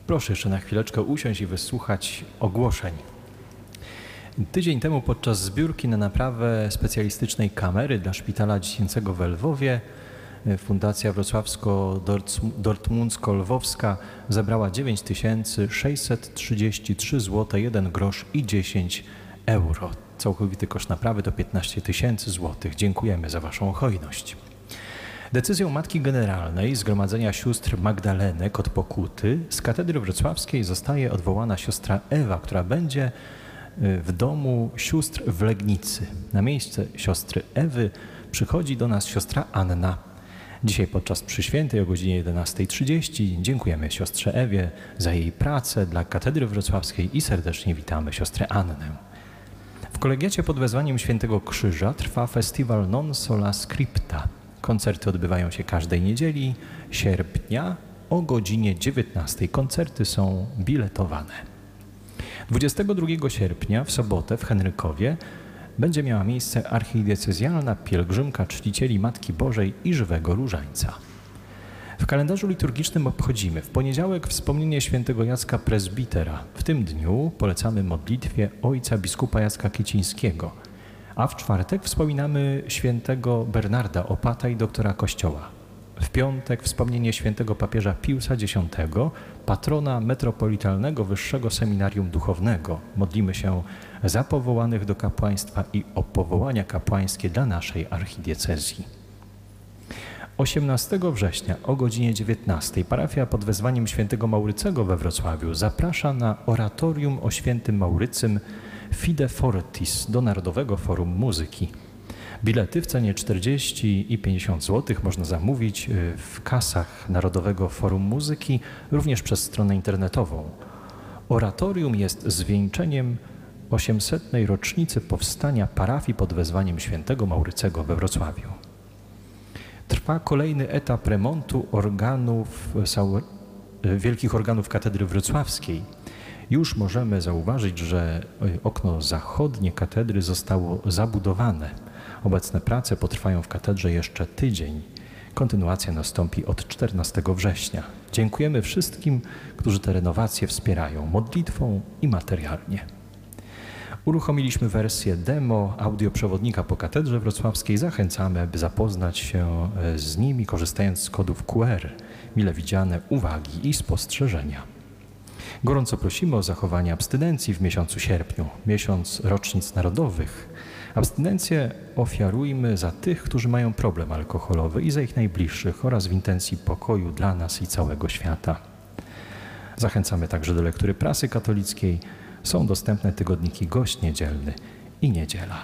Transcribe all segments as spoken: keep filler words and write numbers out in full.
Proszę jeszcze na chwileczkę usiąść i wysłuchać ogłoszeń. Tydzień temu podczas zbiórki na naprawę specjalistycznej kamery dla Szpitala Dziecięcego w Lwowie Fundacja Wrocławsko-Dortmundsko-Lwowska zebrała dziewięć tysięcy sześćset trzydzieści trzy złote jeden grosz i dziesięć euro. Całkowity koszt naprawy to piętnaście tysięcy złotych. Dziękujemy za Waszą hojność. Decyzją Matki Generalnej Zgromadzenia Sióstr Magdalenek od Pokuty z katedry wrocławskiej zostaje odwołana siostra Ewa, która będzie w domu sióstr w Legnicy. Na miejsce siostry Ewy przychodzi do nas siostra Anna. Dzisiaj podczas przyświętej o godzinie jedenastej trzydzieści dziękujemy siostrze Ewie za jej pracę dla katedry wrocławskiej i serdecznie witamy siostrę Annę. W kolegiacie pod wezwaniem Świętego Krzyża trwa festiwal Non Sola Scripta. Koncerty odbywają się każdej niedzieli sierpnia o godzinie dziewiętnastej. Koncerty są biletowane. dwudziestego drugiego sierpnia w sobotę w Henrykowie będzie miała miejsce archidiecezjalna pielgrzymka czcicieli Matki Bożej i Żywego Różańca. W kalendarzu liturgicznym obchodzimy w poniedziałek wspomnienie świętego Jacka Prezbitera. W tym dniu polecamy modlitwie ojca biskupa Jacka Kicińskiego, a w czwartek wspominamy świętego Bernarda Opata i doktora Kościoła. W piątek wspomnienie świętego papieża Piusa Dziesiątego, patrona metropolitalnego Wyższego Seminarium Duchownego. Modlimy się za powołanych do kapłaństwa i o powołania kapłańskie dla naszej archidiecezji. osiemnastego września o godzinie dziewiętnastej parafia pod wezwaniem świętego Maurycego we Wrocławiu zaprasza na oratorium o świętym Maurycym Fide Fortis do Narodowego Forum Muzyki. Bilety w cenie czterdzieści i pięćdziesiąt złotych można zamówić w kasach Narodowego Forum Muzyki, również przez stronę internetową. Oratorium jest zwieńczeniem osiemsetnej rocznicy powstania parafii pod wezwaniem świętego Maurycego we Wrocławiu. Trwa kolejny etap remontu organów, wielkich organów katedry wrocławskiej. Już możemy zauważyć, że okno zachodnie katedry zostało zabudowane. Obecne prace potrwają w katedrze jeszcze tydzień. Kontynuacja nastąpi od czternastego września. Dziękujemy wszystkim, którzy te renowacje wspierają modlitwą i materialnie. Uruchomiliśmy wersję demo audioprzewodnika po katedrze wrocławskiej. Zachęcamy, aby zapoznać się z nimi, korzystając z kodów Q R. Mile widziane uwagi i spostrzeżenia. Gorąco prosimy o zachowanie abstynencji w miesiącu sierpniu, miesiąc rocznic narodowych. Abstynencję ofiarujmy za tych, którzy mają problem alkoholowy i za ich najbliższych oraz w intencji pokoju dla nas i całego świata. Zachęcamy także do lektury prasy katolickiej. Są dostępne tygodniki Gość Niedzielny i Niedziela.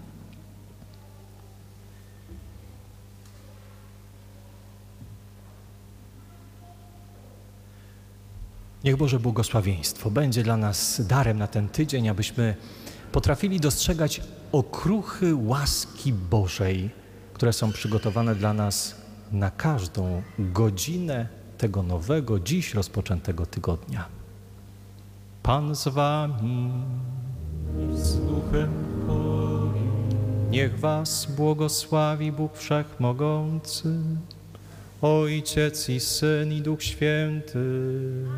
Niech Boże błogosławieństwo będzie dla nas darem na ten tydzień, abyśmy potrafili dostrzegać okruchy łaski Bożej, które są przygotowane dla nas na każdą godzinę tego nowego, dziś rozpoczętego tygodnia. Pan z wami i z duchem Twoim. Niech was błogosławi Bóg Wszechmogący, Ojciec i Syn i Duch Święty.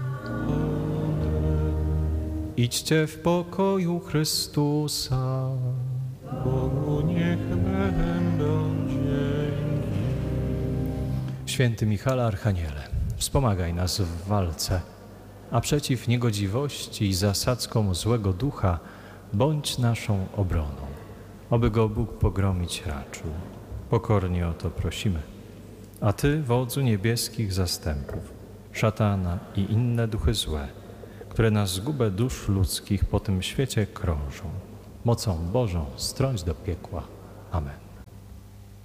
Idźcie w pokoju Chrystusa. Bogu niech będą dzięki. Święty Michale Archaniele, wspomagaj nas w walce, a przeciw niegodziwości i zasadzkom złego ducha bądź naszą obroną, oby go Bóg pogromić raczył. Pokornie o to prosimy. A Ty, wodzu niebieskich zastępów, szatana i inne duchy złe, które na zgubę dusz ludzkich po tym świecie krążą, mocą Bożą strąć do piekła. Amen.